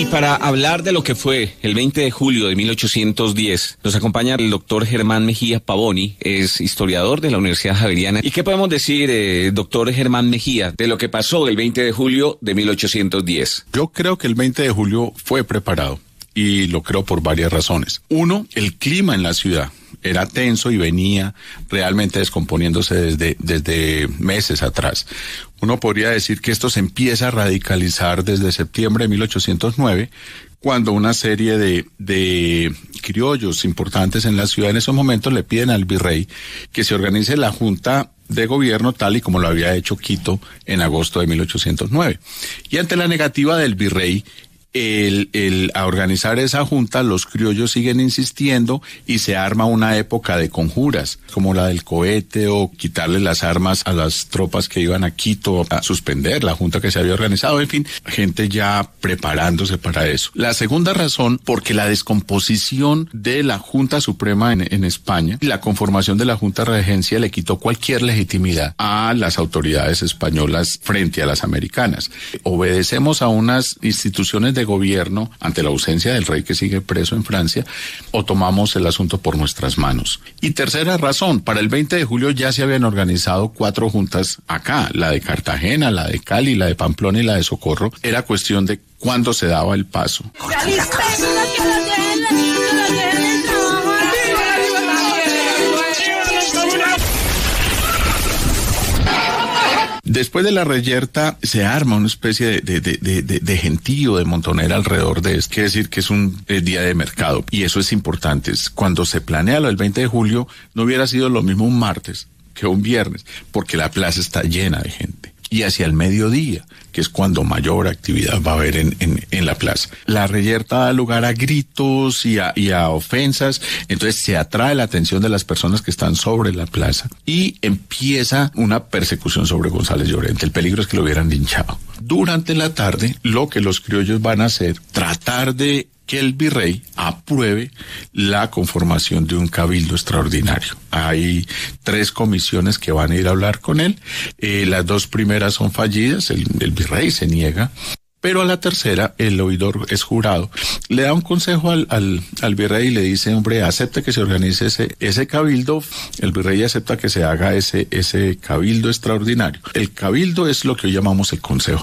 Y para hablar de lo que fue el 20 de julio de 1810, nos acompaña el doctor Germán Mejía Pavoni, es historiador de la Universidad Javeriana. ¿Y qué podemos decir, doctor Germán Mejía, de lo que pasó el 20 de julio de 1810? Yo creo que el 20 de julio fue preparado, y lo creo por varias razones. Uno, el clima en la ciudad era tenso y venía realmente descomponiéndose desde meses atrás. Uno podría decir que esto se empieza a radicalizar desde septiembre de 1809, cuando una serie de criollos importantes en la ciudad en esos momentos le piden al virrey que se organice la Junta de Gobierno tal y como lo había hecho Quito en agosto de 1809. Y ante la negativa del virrey, a organizar esa junta, los criollos siguen insistiendo y se arma una época de conjuras, como la del cohete o quitarle las armas a las tropas que iban a Quito, a suspender la junta que se había organizado, en fin, gente ya preparándose para eso. La segunda razón, porque la descomposición de la Junta Suprema en España y la conformación de la Junta de Regencia le quitó cualquier legitimidad a las autoridades españolas frente a las americanas. Obedecemos a unas instituciones de gobierno ante la ausencia del rey que sigue preso en Francia, o tomamos el asunto por nuestras manos. Y tercera razón, para el 20 de julio ya se habían organizado 4 juntas acá, la de Cartagena, la de Cali, la de Pamplona y la de Socorro. Era cuestión de cuándo se daba el paso. Después de la reyerta se arma una especie de gentío, de montonera alrededor de esto. Quiere decir que es un día de mercado, y eso es importante. Cuando se planea lo del 20 de julio, no hubiera sido lo mismo un martes que un viernes, porque la plaza está llena de gente. Y hacia el mediodía, que es cuando mayor actividad va a haber en la plaza. La reyerta da lugar a gritos y a ofensas, entonces se atrae la atención de las personas que están sobre la plaza y empieza una persecución sobre González Llorente. El peligro es que lo hubieran linchado. Durante la tarde, lo que los criollos van a hacer, tratar de que el virrey apruebe la conformación de un cabildo extraordinario. Hay 3 comisiones que van a ir a hablar con él. Las 2 primeras son fallidas, el virrey se niega, pero a la tercera el oidor es jurado. Le da un consejo al virrey y le dice, hombre, acepte que se organice ese cabildo. El virrey acepta que se haga ese cabildo extraordinario. El cabildo es lo que hoy llamamos el Consejo